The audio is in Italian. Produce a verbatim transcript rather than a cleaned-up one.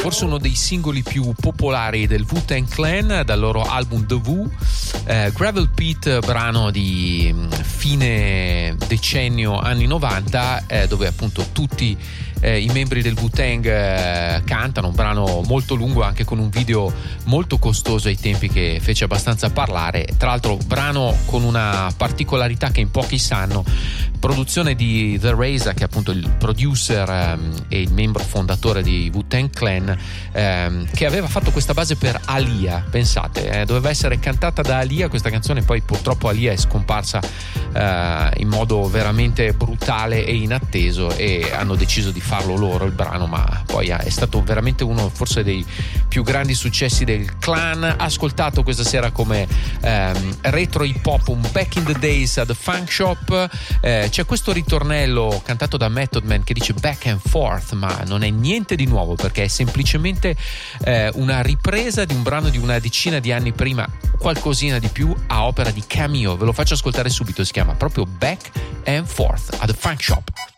forse uno dei singoli più popolari del Wu-Tang Clan dal loro album The Wu, eh, Gravel Pit, brano di fine decennio anni novanta, eh, dove appunto tutti eh, i membri del Wu-Tang eh, cantano, un brano molto lungo anche con un video molto costoso ai tempi che fece abbastanza parlare, tra l'altro brano con una particolarità che in pochi sanno, produzione di The Reza, che è appunto il producer ehm, e il membro fondatore di Wu-Tang Clan, ehm, che aveva fatto questa base per Aaliyah, pensate, eh, doveva essere cantata da Aaliyah questa canzone, poi purtroppo Aaliyah è scomparsa eh, in modo veramente brutale e inatteso e hanno deciso di farlo loro il brano, ma poi è stato veramente uno forse dei più grandi successi del clan, ascoltato questa sera come ehm, retro hip hop, un back in the days at the funk shop. Eh, c'è questo ritornello cantato da Method Man che dice back and forth, ma non è niente di nuovo perché è semplicemente eh, una ripresa di un brano di una decina di anni prima, qualcosina di più, a opera di Cameo. Ve lo faccio ascoltare subito, si chiama proprio Back and Forth at the Funk Shop.